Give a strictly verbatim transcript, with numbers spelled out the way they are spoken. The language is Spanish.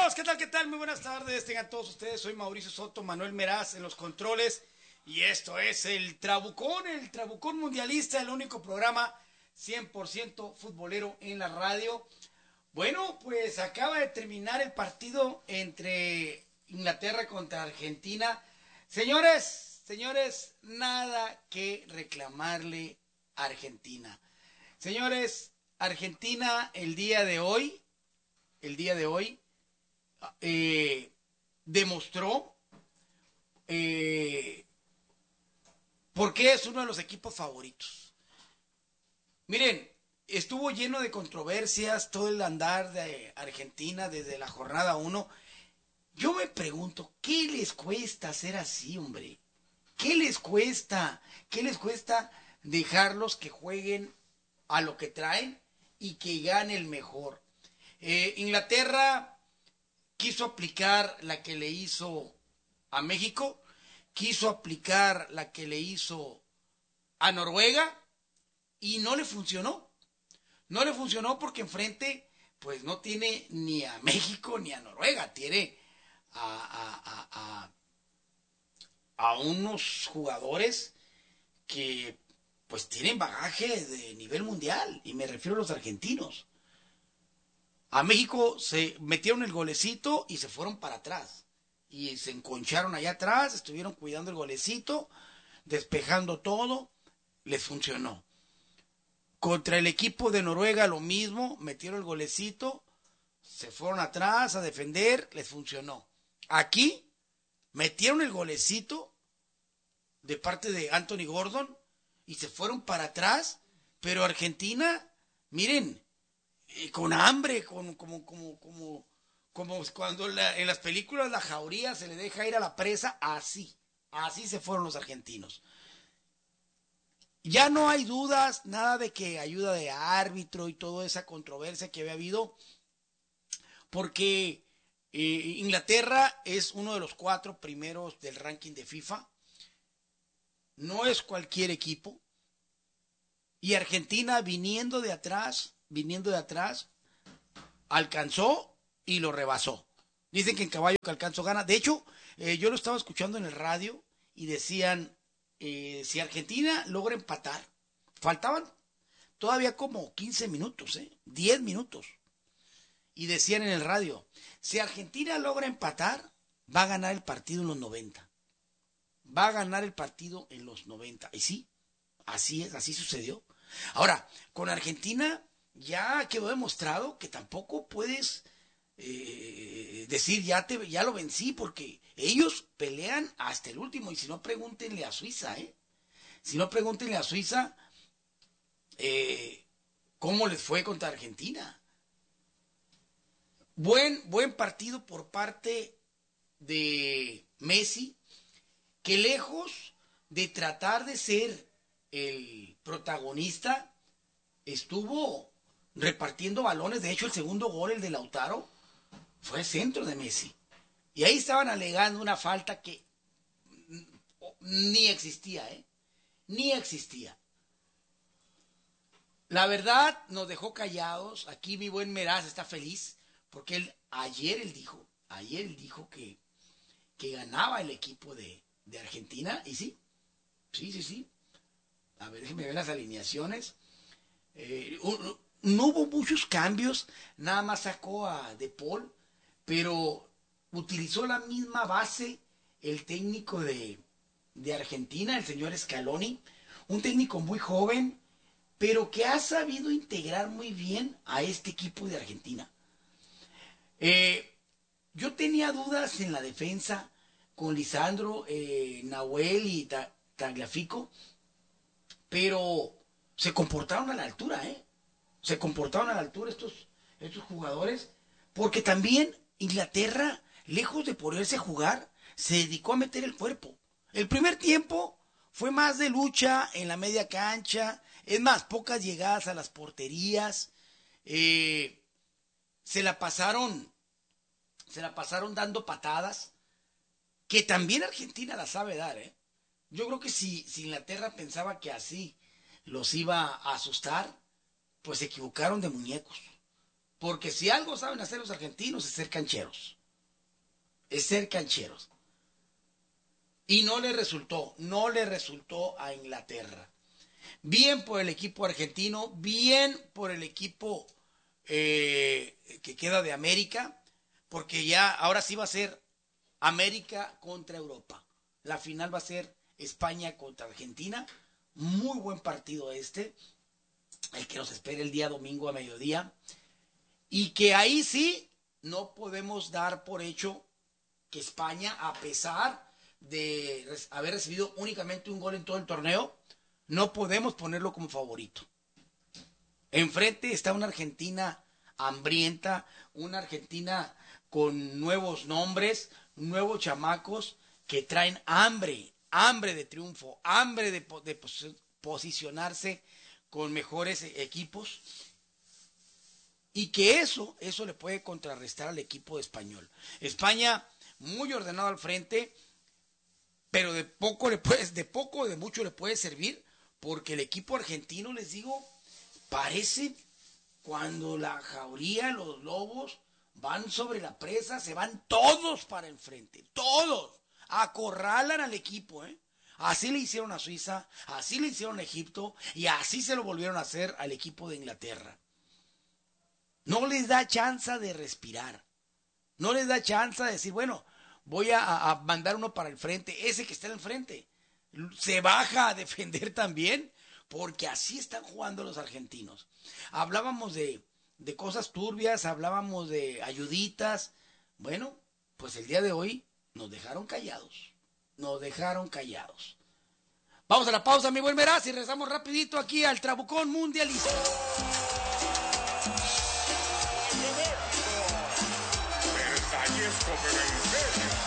amigos, ¿qué tal, qué tal? Muy buenas tardes, tengan todos ustedes. Soy Mauricio Soto, Manuel Meraz en los controles. Y esto es el Trabucón, el Trabucón Mundialista, el único programa cien por ciento futbolero en la radio. Bueno, pues acaba de terminar el partido entre Inglaterra contra Argentina. Señores, señores, nada que reclamarle a Argentina. Señores, Argentina el día de hoy, el día de hoy, eh, demostró eh, por qué es uno de los equipos favoritos. Miren, estuvo lleno de controversias todo el andar de Argentina desde la jornada uno. Yo me pregunto, ¿qué les cuesta ser así, hombre? ¿Qué les cuesta? ¿Qué les cuesta dejarlos que jueguen a lo que traen y que gane el mejor? Eh, Inglaterra quiso aplicar la que le hizo a México, quiso aplicar la que le hizo a Noruega y no le funcionó. No le funcionó porque enfrente pues no tiene ni a México ni a Noruega, tiene a, a, a, a, a unos jugadores que pues tienen bagaje de nivel mundial, y me refiero a los argentinos. A México se metieron el golecito y se fueron para atrás. Y se enconcharon allá atrás, estuvieron cuidando el golecito, despejando todo, les funcionó. Contra el equipo de Noruega lo mismo, metieron el golecito, se fueron atrás a defender, les funcionó. Aquí metieron el golecito de parte de Anthony Gordon y se fueron para atrás, pero Argentina, miren, eh, con hambre, con, como, como, como, como cuando la, en las películas la jauría se le deja ir a la presa, así, así se fueron los argentinos. Ya no hay dudas, nada de que ayuda de árbitro y toda esa controversia que había habido, porque eh, Inglaterra es uno de los cuatro primeros del ranking de FIFA, no es cualquier equipo, y Argentina viniendo de atrás, viniendo de atrás, alcanzó y lo rebasó. Dicen que en caballo que alcanzó gana. De hecho, eh, yo lo estaba escuchando en el radio y decían, eh, si Argentina logra empatar, faltaban todavía como quince minutos, ¿eh? diez minutos. Y decían en el radio, si Argentina logra empatar, va a ganar el partido en los noventa. Va a ganar el partido en los noventa. Y sí, así es, así sucedió. Ahora, con Argentina ya quedó demostrado que tampoco puedes eh, decir ya, te, ya lo vencí, porque ellos pelean hasta el último. Y si no, pregúntenle a Suiza, ¿eh? Si no, pregúntenle a Suiza eh, cómo les fue contra Argentina. Buen, buen partido por parte de Messi, que lejos de tratar de ser el protagonista, estuvo repartiendo balones. De hecho, el segundo gol, el de Lautaro, fue el centro de Messi. Y ahí estaban alegando una falta que ni existía, ¿eh? Ni existía. La verdad, nos dejó callados. Aquí mi buen Meraz está feliz, porque él, ayer él dijo, ayer él dijo que, que ganaba el equipo de, de Argentina, y sí, sí, sí, sí. A ver, déjenme ver las alineaciones. Eh, no hubo muchos cambios, nada más sacó a De Paul, pero utilizó la misma base el técnico de, de Argentina, el señor Scaloni, un técnico muy joven, pero que ha sabido integrar muy bien a este equipo de Argentina. Eh, yo tenía dudas en la defensa con Lisandro, eh, Nahuel y Tagliafico, pero se comportaron a la altura, ¿eh? Se comportaron a la altura estos, estos jugadores, porque también Inglaterra, lejos de ponerse a jugar, se dedicó a meter el cuerpo. El primer tiempo fue más de lucha en la media cancha, es más, pocas llegadas a las porterías, eh, se la pasaron, se la pasaron dando patadas, que también Argentina la sabe dar, ¿eh? Yo creo que si, si Inglaterra pensaba que así los iba a asustar, pues se equivocaron de muñecos. Porque si algo saben hacer los argentinos es ser cancheros. Es ser cancheros. Y no le resultó, no le resultó a Inglaterra. Bien por el equipo argentino, bien por el equipo eh, que queda de América, porque ya ahora sí va a ser América contra Europa. La final va a ser España contra Argentina. Muy buen partido este, el que nos espera el día domingo a mediodía. Y que ahí sí no podemos dar por hecho que España, a pesar de haber recibido únicamente un gol en todo el torneo, no podemos ponerlo como favorito. Enfrente está una Argentina hambrienta, una Argentina con nuevos nombres, nuevos chamacos que traen hambre, hambre de triunfo, hambre de, de pos- posicionarse con mejores equipos. Y que eso, eso le puede contrarrestar al equipo español. España muy ordenado al frente, pero de poco le puede, de poco o de mucho le puede servir, porque el equipo argentino, les digo, parece cuando la jauría, los lobos, van sobre la presa, se van todos para enfrente, todos, acorralan al equipo, ¿eh? Así le hicieron a Suiza, así le hicieron a Egipto, y así se lo volvieron a hacer al equipo de Inglaterra. No les da chance de respirar, no les da chance de decir, bueno, voy a, a mandar uno para el frente, ese que está en el frente se baja a defender también, porque así están jugando los argentinos. Hablábamos de, de cosas turbias, hablábamos de ayuditas. Bueno, pues el día de hoy nos dejaron callados, nos dejaron callados. Vamos a la pausa, mi buen Meraz, y regresamos rapidito aquí al Trabucón Mundialista. Versalles come en serio.